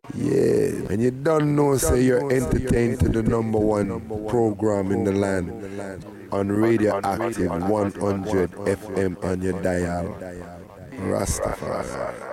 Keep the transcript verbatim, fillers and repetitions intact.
Yeah, and you don't know, say you're entertained to the number one program in the land on Radioactive one hundred F M on your dial. Rastafari.